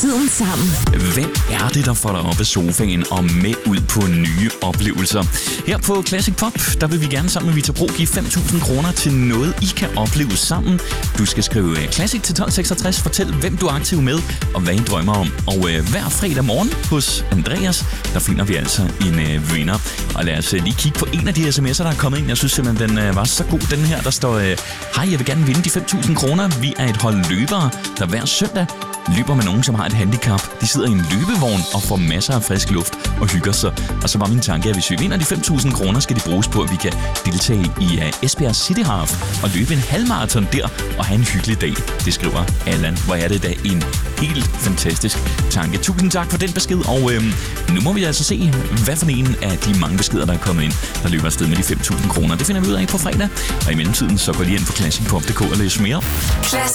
Tiden sammen. Hvem er det, der får dig op af sofaen og med ud på nye oplevelser? Her på Classic Pop, der vil vi gerne sammen med Vita Pro give 5.000 kroner til noget, I kan opleve sammen. Du skal skrive Classic til 1266, fortæl, hvem du er aktiv med og hvad I drømmer om. Og hver fredag morgen hos Andreas, der finder vi altså en vinder. Og lad os lige kigge på en af de sms'er, der er kommet ind. Jeg synes simpelthen, den var så god, den her. Der står, hej, jeg vil gerne vinde de 5.000 kroner. Vi er et hold løbere, der hver søndag løber med nogen, som har et handicap. De sidder i en løbevogn og får masser af frisk luft og hygger sig. Og så var min tanke, at hvis vi vinder de 5.000 kroner, skal de bruges på, at vi kan deltage i Esbjerg City Half og løbe en halvmarathon der og have en hyggelig dag. Det skriver Allan. Hvor er det da en helt fantastisk tanke. Tusind tak for den besked, og nu må vi altså se, hvad for en af de mange beskeder, der er kommet ind, der løber afsted med de 5.000 kroner. Det finder vi ud af på fredag, og i mellemtiden så går lige ind på classicpop.dk og læs mere.